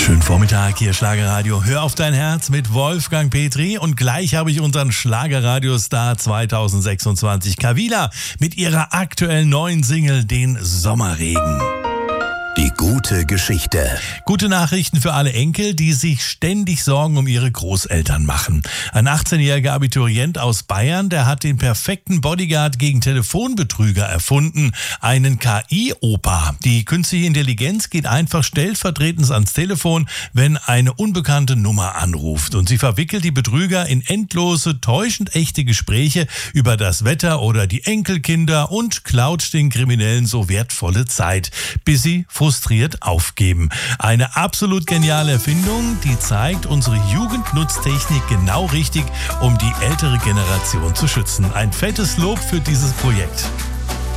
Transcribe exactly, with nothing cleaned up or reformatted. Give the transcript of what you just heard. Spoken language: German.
Schönen Vormittag, hier Schlagerradio. Hör auf dein Herz mit Wolfgang Petri. Und gleich habe ich unseren Schlagerradiostar zweitausendsechsundzwanzig, Kavila, mit ihrer aktuellen neuen Single, den Sommerregen. Die gute Geschichte. Gute Nachrichten für alle Enkel, die sich ständig Sorgen um ihre Großeltern machen. Ein achtzehnjähriger Abiturient aus Bayern, der hat den perfekten Bodyguard gegen Telefonbetrüger erfunden. Einen K I-Opa. Die künstliche Intelligenz geht einfach stellvertretend ans Telefon, wenn eine unbekannte Nummer anruft. Und sie verwickelt die Betrüger in endlose, täuschend echte Gespräche über das Wetter oder die Enkelkinder und klaut den Kriminellen so wertvolle Zeit, bis sie frustriert aufgeben. Eine absolut geniale Erfindung, die zeigt, unsere Jugend nutzt Technik genau richtig, um die ältere Generation zu schützen. Ein fettes Lob für dieses Projekt.